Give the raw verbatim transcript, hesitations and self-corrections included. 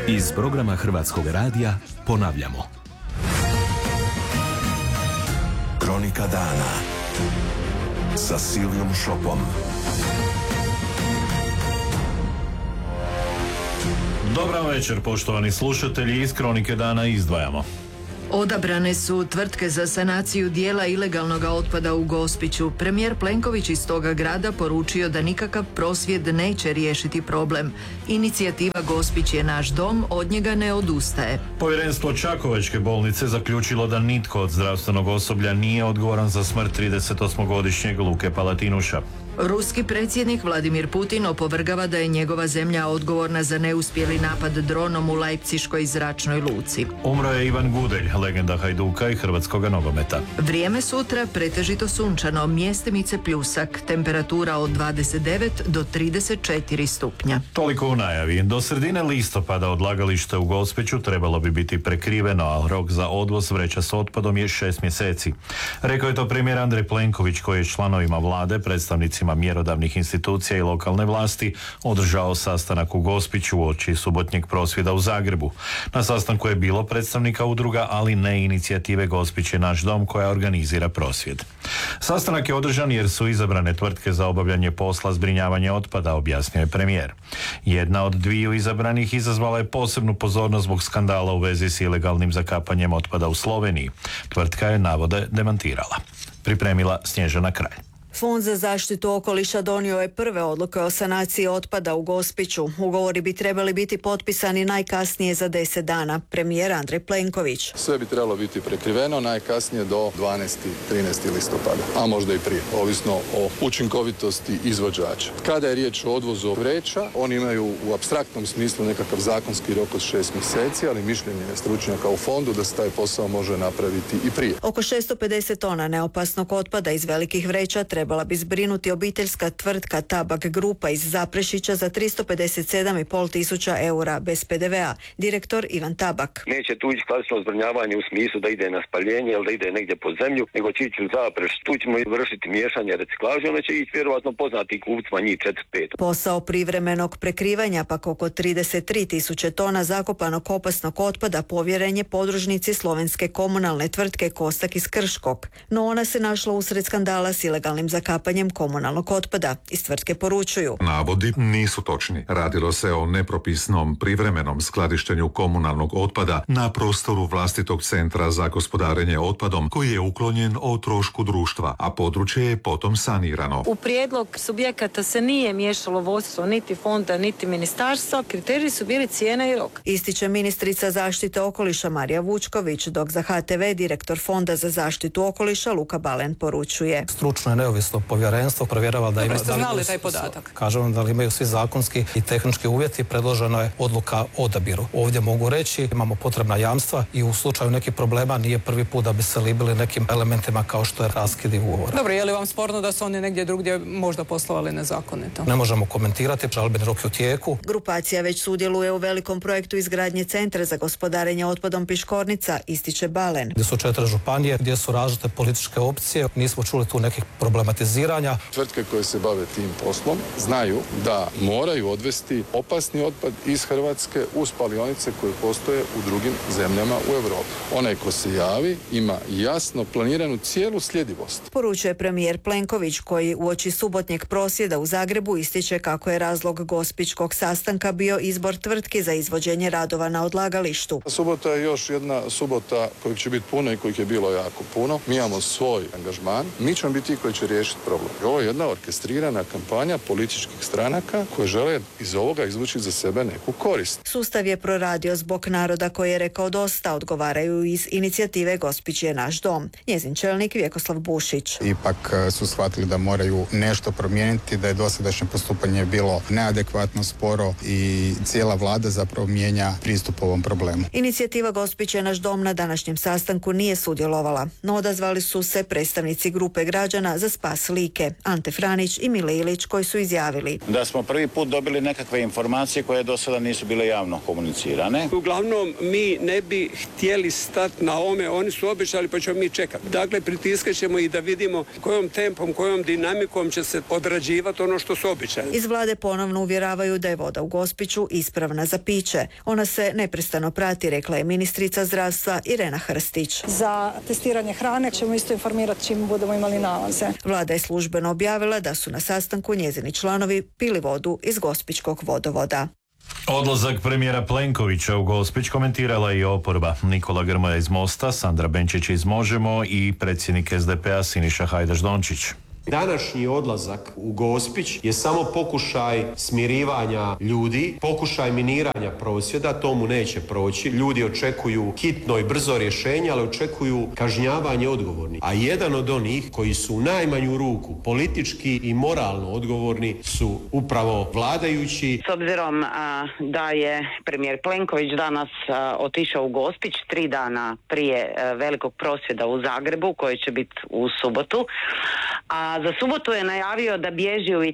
Iz programa Hrvatskog radija ponavljamo. Kronika dana sa Silvijom Šopom. Dobar večer, poštovani slušatelji, iz Kronike dana izdvajamo. Odabrane su tvrtke za sanaciju dijela ilegalnog otpada u Gospiću. Premijer Plenković iz toga grada poručio da nikakav prosvjed neće riješiti problem. Inicijativa Gospić je naš dom, od njega ne odustaje. Povjerenstvo Čakovečke bolnice zaključilo da nitko od zdravstvenog osoblja nije odgovoran za smrt tridesetosmogodišnjeg Luke Palatinuša. Ruski predsjednik Vladimir Putin opovrgava da je njegova zemlja odgovorna za neuspjeli napad dronom u Leipziškoj zračnoj luci. Umro je Ivan Gudelj, legenda Hajduka i hrvatskoga nogometa. Vrijeme sutra pretežito sunčano, mjestimice pljusak, temperatura od dvadeset devet do trideset četiri stupnja. Toliko u najavi. Do sredine listopada odlagalište u Gospiću trebalo bi biti prekriveno, a rok za odvoz vreća s otpadom je šest mjeseci. Rekao je to premijer Andrej Plenković, koji je članovima vlade, predstavnicima mjerodavnih institucija i lokalne vlasti održao sastanak u Gospiću uoči subotnjeg prosvjeda u Zagrebu. Na sastanku je bilo predstavnika udruga, ali ne inicijative Gospić je naš dom, koja organizira prosvjed. Sastanak je održan jer su izabrane tvrtke za obavljanje posla zbrinjavanja otpada, objasnio je premijer. Jedna od dviju izabranih izazvala je posebnu pozornost zbog skandala u vezi s ilegalnim zakapanjem otpada u Sloveniji. Tvrtka je navode demantirala. Pripremila Snježana Kralj. Fond za zaštitu okoliša donio je prve odluke o sanaciji otpada u Gospiću. Ugovori bi trebali biti potpisani najkasnije za deset dana. Premijer Andrej Plenković. Sve bi trebalo biti prekriveno najkasnije do dvanaestog trinaestog listopada, a možda i prije, ovisno o učinkovitosti izvođača. Kada je riječ o odvozu vreća, oni imaju u apstraktnom smislu nekakav zakonski rok od šest mjeseci, ali mišljenje je stručnjaka u fondu da se taj posao može napraviti i prije. Oko šesto pedeset tona neopasnog otpada iz velikih vreća treba Trebala bi zbrinuti obiteljska tvrtka Tabak Grupa iz Zaprešića za tristo pedeset sedam i pol tisuća eura bez pe de ve a. Direktor Ivan Tabak. Neće tu ići klasično zbrinjavanje u smislu da ide na spaljenje ili da ide negdje pod zemlju, nego će ići u Zapreš. Tu ćemo vršiti miješanje reciklaže, ono će ići vjerovatno poznati kupcima njih četiri pet. Posao privremenog prekrivanja pak oko trideset tri tisuće tona zakopanog opasnog otpada povjeren je podružnici slovenske komunalne tvrtke Kostak iz Krškog. No ona se našla usred skandala s ilegalnim zakapanjem komunalnog otpada. Iz tvrtke poručuju. Navodi nisu točni. Radilo se o nepropisnom privremenom skladištenju komunalnog otpada na prostoru vlastitog centra za gospodarenje otpadom, koji je uklonjen o trošku društva, a područje je potom sanirano. U prijedlog subjekata se nije miješalo vodstvo niti fonda, niti ministarstva. Kriteriji su bili cijena i rok. Ističe ministrica zaštite okoliša Marija Vučković, dok za ha te ve direktor Fonda za zaštitu okoliša Luka Balen poručuje. Stručno je neovisno povjerenstvo provjerava da ima... Dobro, ste znali taj podatak? Kažem da li imaju svi zakonski i tehnički uvjeti, predloženo je odluka o odabiru. Ovdje mogu reći, imamo potrebna jamstva i u slučaju nekih problema nije prvi put da bi se libili nekim elementima kao što je raskid ugovora. Dobro, je li vam sporno da su oni negdje drugdje možda poslovali nezakonito? Ne možemo komentirati, žalbeni rok je u tijeku. Grupacija već sudjeluje u velikom projektu izgradnje centra za gospodarenje otpadom Piškornica, ističe Balen. Gdje su četiri županije, gdje su različite političke opcije, nismo čuli tu nekih problematiziranja. Tvrtke koje se bave tim poslom znaju da moraju odvesti opasni otpad iz Hrvatske u spalionice koje postoje u drugim zemljama u Europi. Onaj ko se javi ima jasno planiranu cijelu sljedivost. Poručuje premijer Plenković, koji uoči subotnjeg prosvjeda u Zagrebu ističe kako je razlog gospićkog sastanka bio izbor tvrtki za izvođenje radova na odlagalištu. Subota je još jedna subota kojih će biti puno i kojih je bilo jako puno. Mi imamo svoj angažman. Mi ćemo biti ti koji će riješiti problem. Ovo je jedna orkestrirana kampanja političkih stranaka koje žele iz ovoga izvući za sebe neku korist. Sustav je proradio zbog naroda koji je rekao dosta, odgovaraju iz inicijative Gospić je naš dom. Njezin čelnik Vjekoslav Bušić. Ipak su shvatili da moraju nešto promijeniti, da je dosadašnje postupanje bilo neadekvatno, sporo i cijela vlada zapravo mijenja pristup ovom problemu. Inicijativa Gospić je naš dom na današnjem sastanku nije sudjelovala, no odazvali su se predstavnici grupe građana za spas Glas Like, Ante Franić i Mile Ilić koji su izjavili da smo prvi put dobili nekakve informacije koje do sada nisu bile javno komunicirane. Uglavnom mi ne bi htjeli stati na ome, oni su obećali pa ćemo mi čekati. Dakle, pritiskat ćemo i da vidimo kojom tempom, kojom dinamikom će se odrađivati ono što su obećali. Iz vlade ponovno uvjeravaju da je voda u Gospiću ispravna za piće. Ona se neprestano prati, rekla je ministrica zdravstva Irena Hrstić. Za testiranje hrane ćemo isto informirati čim budemo imali nalaze. Vlada je službeno objavila da su na sastanku njezini članovi pili vodu iz gospićkog vodovoda. Odlazak premijera Plenkovića u Gospić komentirala i oporba. Nikola Grmoja iz Mosta, Sandra Benčić iz Možemo i predsjednik es de pe a Siniša Hajdaš Dončić. Današnji odlazak u Gospić je samo pokušaj smirivanja ljudi, pokušaj miniranja prosvjeda, tomu neće proći. Ljudi očekuju hitno i brzo rješenje, ali očekuju kažnjavanje odgovornih. A jedan od onih koji su u najmanju ruku politički i moralno odgovorni su upravo vladajući. S obzirom a, da je premijer Plenković danas a, otišao u Gospić tri dana prije a, velikog prosvjeda u Zagrebu koji će biti u subotu, a za subotu je najavio da bježi u